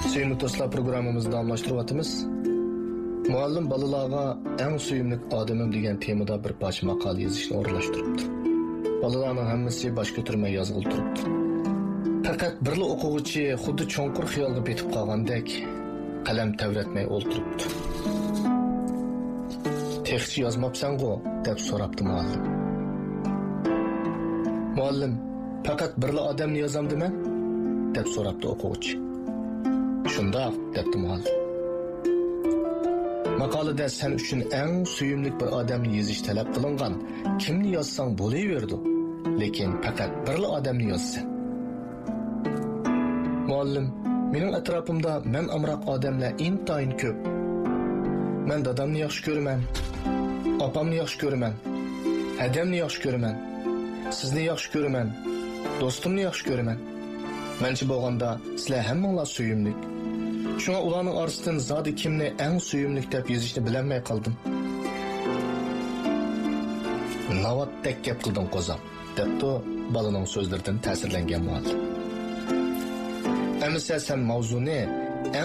Sevimli dostlar, programımızda anlaştırıyatımız. Muallim balalarga eng suyumlik adamım degan temada bir parcha maqol yozishni o'rinlashtiribdi. Balalarning hammasi bosh ko'tarmay yozg'il turibdi. Faqat birli o'quvchi xuddi cho'nqur xiyolga betib qolgandek qalam tavratmay o'ltiribdi. "Textchi yozmabsan-ku?" deb so'rabdi muallim. Muallim, "Faqat birli odamni yozamdiman?" deb so'rabdi o'quvchi. "Shundoq", debdi muallim. Maqolada sen uchun eng suyumli bir odamni yozish talab qilingan. Kimni yozsang bo'laverdi, lekin faqat birli odamni yozsan. Muallim, mening atrofimda men amroq odamlar intayin ko'p. Men dadamni yaxshi ko'raman, opamni yaxshi ko'raman, adamni yaxshi ko'raman, sizni yaxshi ko'raman, do'stimni yaxshi ko'raman. Menchi bo'lganda sizlar hammanglar suyumli. Shunga ularning orasidan zodi kimni eng suyumli deb yozishni bilolmay qoldim. "Navatdek gap qilding qo'zam", debdi balaning so'zlaridan ta'sirlangan muallim. "Amisa sen mavzuni